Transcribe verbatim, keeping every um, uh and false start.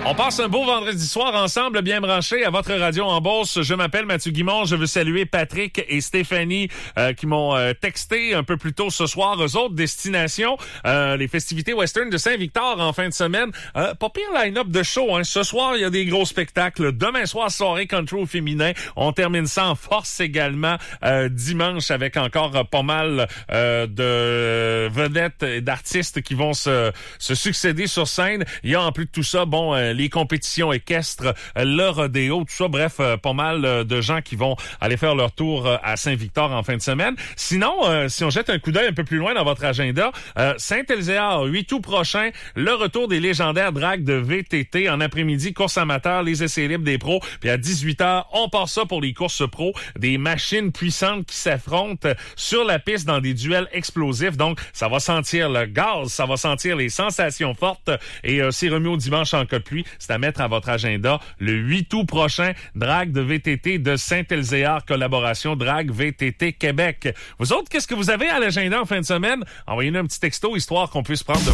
On passe un beau vendredi soir ensemble, bien branché à votre radio en Beauce. Je m'appelle Mathieu Guimond. Je veux saluer Patrick et Stéphanie euh, qui m'ont euh, texté un peu plus tôt ce soir. Eux autres, destination, euh, les festivités western de Saint-Victor en fin de semaine. Euh, pas pire line-up de show. Hein. Ce soir, il y a des gros spectacles. Demain soir, soirée country au féminin. On termine ça en force également euh, dimanche avec encore euh, pas mal euh, de vedettes et d'artistes qui vont se, se succéder sur scène. Il y a en plus de tout ça, bon... Euh, les compétitions équestres, le rodéo, tout ça, bref, euh, pas mal euh, de gens qui vont aller faire leur tour euh, à Saint-Victor en fin de semaine. Sinon, euh, si on jette un coup d'œil un peu plus loin dans votre agenda, euh, Saint-Elzéar, huit août prochain, le retour des légendaires drags de V T T en après-midi, course amateur, les essais libres des pros, puis à dix-huit heures, on part ça pour les courses pro, des machines puissantes qui s'affrontent sur la piste dans des duels explosifs. Donc, ça va sentir le gaz, ça va sentir les sensations fortes et euh, c'est remis au dimanche en cas de pluie. C'est à mettre à votre agenda. Le huit août prochain, drague de V T T de Saint-Elzéar, collaboration Drague V T T Québec. Vous autres, qu'est-ce que vous avez à l'agenda en fin de semaine? Envoyez-nous un petit texto, histoire qu'on puisse prendre de